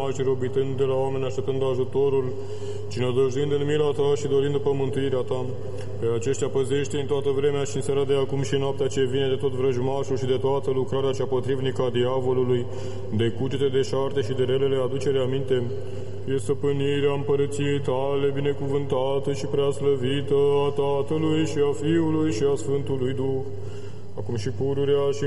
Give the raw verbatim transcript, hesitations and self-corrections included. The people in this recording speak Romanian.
și robitând de la oameni, așteptând ajutorul, ci nădăjduind în mila ta și dorind după mântuirea ta. Pe aceștia păzește în toată vremea și în seara de acum și noaptea ce vine de tot vrăjmașul și de toată lucrarea cea potrivnică a diavolului, de cucete, de șarte și de relele aducere aminte. E stăpânirea împărăției tale, binecuvântată și preaslăvită a Tatălui și a Fiului și a Sfântului Duh, acum și pururea și